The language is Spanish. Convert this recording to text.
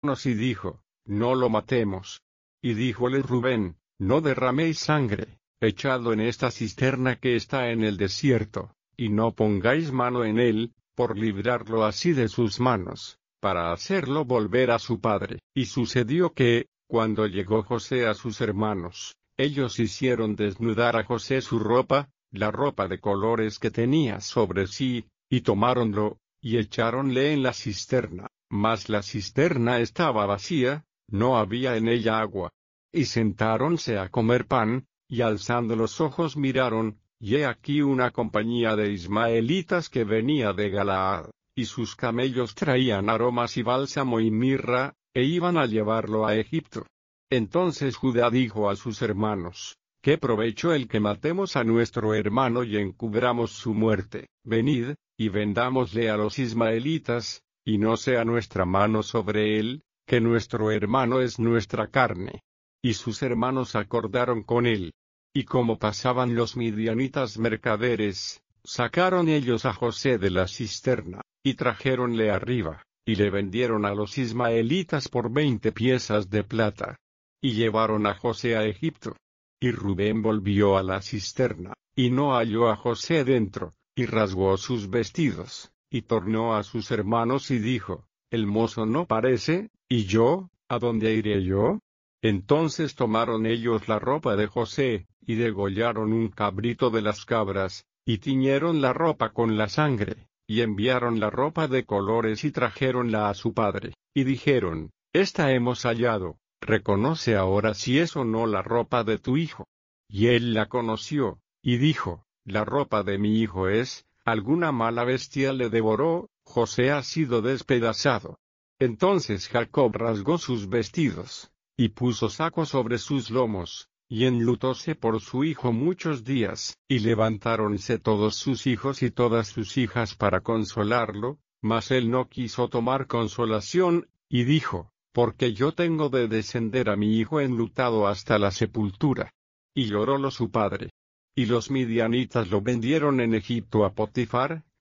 y dijo, no lo matemos. Y díjole Rubén, no derraméis sangre, echadlo en esta cisterna que está en el desierto, y no pongáis mano en él, por librarlo así de sus manos, para hacerlo volver a su padre. Y sucedió que, cuando llegó José a sus hermanos, ellos hicieron desnudar a José su ropa, la ropa de colores que tenía sobre sí, y tomáronlo, y echáronle en la cisterna, mas la cisterna estaba vacía, no había en ella agua. Y sentáronse a comer pan, y alzando los ojos miraron, y he aquí una compañía de ismaelitas que venía de Galaad, y sus camellos traían aromas y bálsamo y mirra, e iban a llevarlo a Egipto. Entonces Judá dijo a sus hermanos, ¿qué provecho el que matemos a nuestro hermano y encubramos su muerte? Venid, y vendámosle a los ismaelitas, y no sea nuestra mano sobre él, que nuestro hermano es nuestra carne. Y sus hermanos acordaron con él. Y como pasaban los midianitas mercaderes, sacaron ellos a José de la cisterna, y trajéronle arriba, y le vendieron a los ismaelitas por 20 piezas de plata. Y llevaron a José a Egipto. Y Rubén volvió a la cisterna, y no halló a José dentro, y rasgó sus vestidos, y tornó a sus hermanos y dijo, el mozo no parece, y yo, ¿a dónde iré yo? Entonces tomaron ellos la ropa de José, y degollaron un cabrito de las cabras, y tiñeron la ropa con la sangre, y enviaron la ropa de colores y trajéronla a su padre, y dijeron, esta hemos hallado, reconoce ahora si es o no la ropa de tu hijo. Y él la conoció, y dijo, la ropa de mi hijo es, alguna mala bestia le devoró, José ha sido despedazado. Entonces Jacob rasgó sus vestidos, y puso saco sobre sus lomos, y enlutóse por su hijo muchos días, y levantáronse todos sus hijos y todas sus hijas para consolarlo, mas él no quiso tomar consolación, y dijo, porque yo tengo de descender a mi hijo enlutado hasta la sepultura. Y llorólo su padre. Y los midianitas lo vendieron en Egipto a Potifar,